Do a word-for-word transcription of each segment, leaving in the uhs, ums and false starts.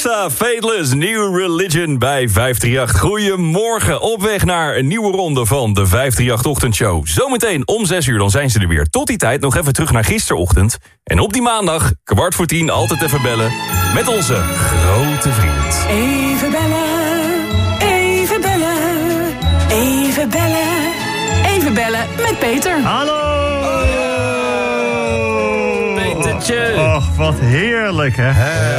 Alexa, Fateless, New Religion bij vijf drie acht. Goedemorgen, op weg naar een nieuwe ronde van de vijf drie acht Ochtendshow. Zometeen om zes uur, dan zijn ze er weer. Tot die tijd nog even terug naar gisterochtend. En op die maandag, kwart voor tien, altijd even bellen met onze grote vriend. Even bellen, even bellen, even bellen, even bellen met Peter. Hallo! Och, wat heerlijk, hè?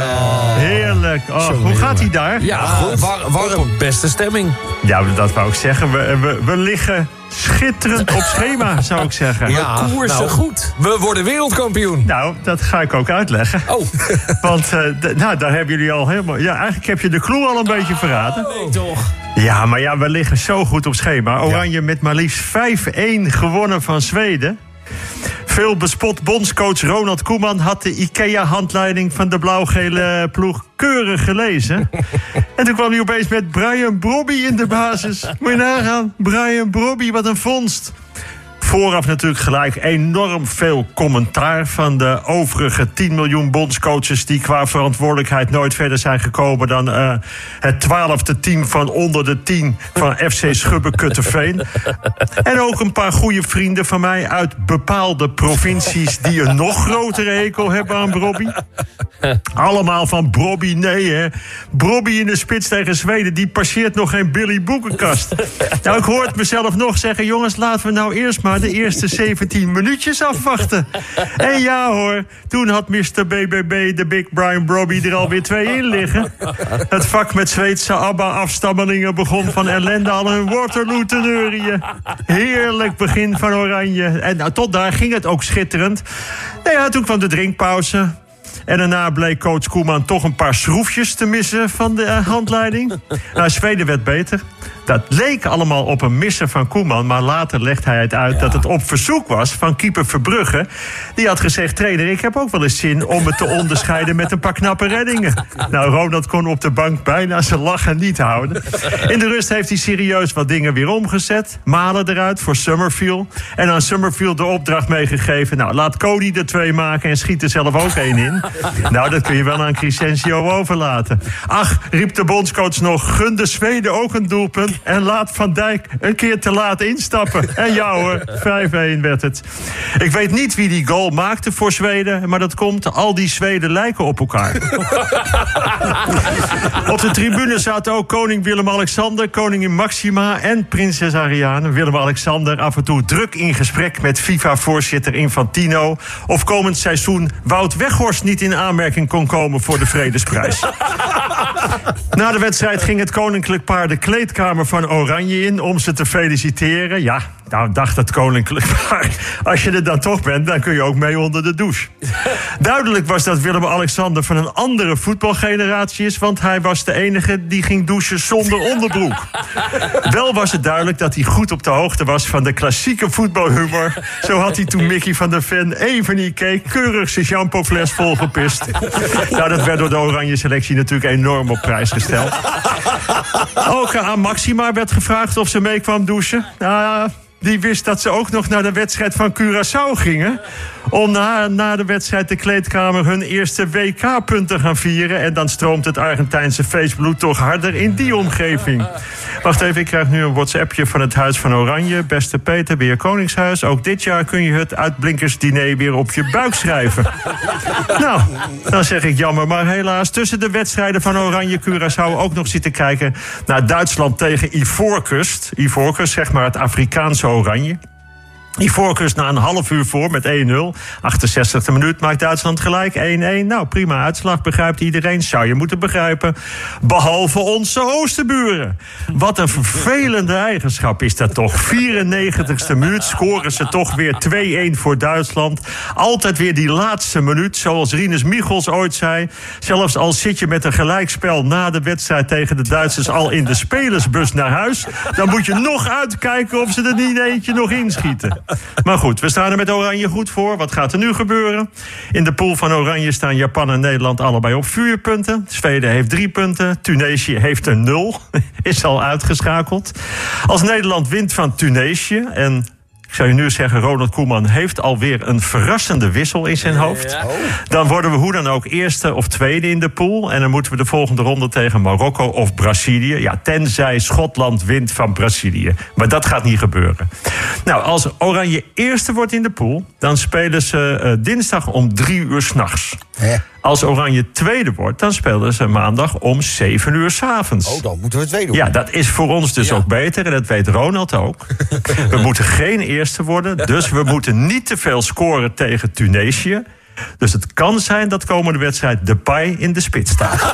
Heerlijk. Och, hoe gaat hij daar? Ja, goed. War, warm, beste stemming. Ja, dat wou ik zeggen. We, we, we liggen schitterend op schema, zou ik zeggen. Ja, we koersen nou, goed. We worden wereldkampioen. Nou, dat ga ik ook uitleggen. Oh. Want uh, d- nou, daar hebben jullie al helemaal... Ja, eigenlijk heb je de clue al een beetje verraden. Nee, toch? Ja, maar ja, we liggen zo goed op schema. Oranje met maar liefst vijf-één gewonnen van Zweden. Veel bespot bondscoach Ronald Koeman had de IKEA-handleiding van de blauw-gele ploeg keurig gelezen. En toen kwam hij opeens met Brian Brobby in de basis. Moet je nagaan, Brian Brobby, wat een vondst. Vooraf natuurlijk gelijk enorm veel commentaar van de overige tien miljoen bondscoaches die qua verantwoordelijkheid nooit verder zijn gekomen dan uh, het twaalfde team van onder de tien van F C Schubbe-Kutteveen. En ook een paar goede vrienden van mij uit bepaalde provincies die een nog grotere hekel hebben aan Brobby. Allemaal van Brobby, nee hè. Brobby in de spits tegen Zweden, die passeert nog geen Billy Boekenkast. Nou, ik hoor het mezelf nog zeggen, jongens, laten we nou eerst maar de eerste zeventien minuutjes afwachten. En ja hoor, toen had mister B B B, de Big Brian Brobby, er alweer twee in liggen. Het vak met Zweedse ABBA-afstammelingen begon van ellende al hun Waterloo te neurieën. Heerlijk begin van Oranje. En nou, tot daar ging het ook schitterend. Nou ja, toen kwam de drinkpauze. En daarna bleek coach Koeman toch een paar schroefjes te missen van de uh, handleiding. Nou, Zweden werd beter. Dat leek allemaal op een missen van Koeman, maar later legt hij het uit ja. dat het op verzoek was van keeper Verbrugge. Die had gezegd, trainer, ik heb ook wel eens zin om het te onderscheiden met een paar knappe reddingen. Nou, Ronald kon op de bank bijna zijn lachen niet houden. In de rust heeft hij serieus wat dingen weer omgezet. Malen eruit voor Summerfield. En aan Summerfield de opdracht meegegeven, nou, laat Cody er twee maken en schiet er zelf ook één in. Nou, dat kun je wel aan Crescencio overlaten. Ach, riep de bondscoach nog, gun de Zweden ook een doelpunt. En laat Van Dijk een keer te laat instappen. En ja hoor, vijf-één werd het. Ik weet niet wie die goal maakte voor Zweden, maar dat komt, al die Zweden lijken op elkaar. Op de tribune zaten ook koning Willem-Alexander, koningin Maxima en prinses Ariane. Willem-Alexander af en toe druk in gesprek met FIFA-voorzitter Infantino. Of komend seizoen Wout Weghorst niet in aanmerking kon komen voor de Vredesprijs. Na de wedstrijd ging het koninklijk paar de kleedkamer van Oranje in om ze te feliciteren. Ja, nou dacht het koninklijk paar, als je er dan toch bent, dan kun je ook mee onder de douche. Duidelijk was dat Willem-Alexander van een andere voetbalgeneratie is, want hij was de enige die ging douchen zonder onderbroek. Wel was het duidelijk dat hij goed op de hoogte was van de klassieke voetbalhumor. Zo had hij toen Mickey van der Ven even niet keek, keurig zijn shampoofles volgepist. Nou, dat werd door de oranje selectie natuurlijk enorm op prijs gesteld. Ook aan Maxima werd gevraagd of ze mee kwam douchen. Nou, die wist dat ze ook nog naar de wedstrijd van Curaçao gingen. Om na, na de wedstrijd de kleedkamer hun eerste W K-punten gaan vieren. En dan stroomt het Argentijnse feestbloed toch harder in die omgeving. Wacht even, ik krijg nu een WhatsAppje van het Huis van Oranje. Beste Peter, Beheer Koningshuis. Ook dit jaar kun je het uitblinkersdiner weer op je buik schrijven. Nou, dan zeg ik jammer, maar helaas tussen de wedstrijden van Oranje Curaçao ook nog zitten kijken naar Duitsland tegen Ivoorkust. Ivoorkust, zeg maar het Afrikaanse Oranje. Ivoorkust na een half uur voor met één nul. achtenzestigste minuut maakt Duitsland gelijk één-één. Nou, prima uitslag, begrijpt iedereen. Zou je moeten begrijpen. Behalve onze oosterburen. Wat een vervelende eigenschap is dat toch. vierennegentigste minuut scoren ze toch weer twee-één voor Duitsland. Altijd weer die laatste minuut, zoals Rinus Michels ooit zei. Zelfs al zit je met een gelijkspel na de wedstrijd tegen de Duitsers al in de spelersbus naar huis, dan moet je nog uitkijken of ze er niet eentje nog inschieten. Maar goed, we staan er met Oranje goed voor. Wat gaat er nu gebeuren? In de pool van Oranje staan Japan en Nederland allebei op vier punten. Zweden heeft drie punten. Tunesië heeft een nul. Is al uitgeschakeld. Als Nederland wint van Tunesië en zou je nu zeggen, Ronald Koeman heeft alweer een verrassende wissel in zijn hoofd. Ja. Oh. Dan worden we hoe dan ook eerste of tweede in de pool. En dan moeten we de volgende ronde tegen Marokko of Brazilië. Ja, tenzij Schotland wint van Brazilië. Maar dat gaat niet gebeuren. Nou, als Oranje eerste wordt in de pool, dan spelen ze uh, dinsdag om drie uur 's nachts. Hè? Als Oranje tweede wordt, dan spelen ze maandag om zeven uur 's avonds. Oh, dan moeten we tweede doen. Ja, dat is voor ons dus ook beter. En dat weet Ronald ook. We moeten geen eerste worden. Dus we moeten niet te veel scoren tegen Tunesië. Dus het kan zijn dat komende wedstrijd Depay in de spits staat.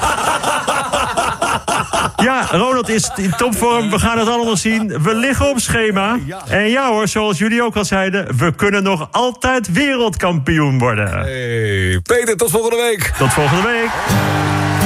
Ja, Ronald is in topvorm. We gaan het allemaal zien. We liggen op schema. En ja hoor, zoals jullie ook al zeiden, we kunnen nog altijd wereldkampioen worden. Hey, Peter, tot volgende week. Tot volgende week.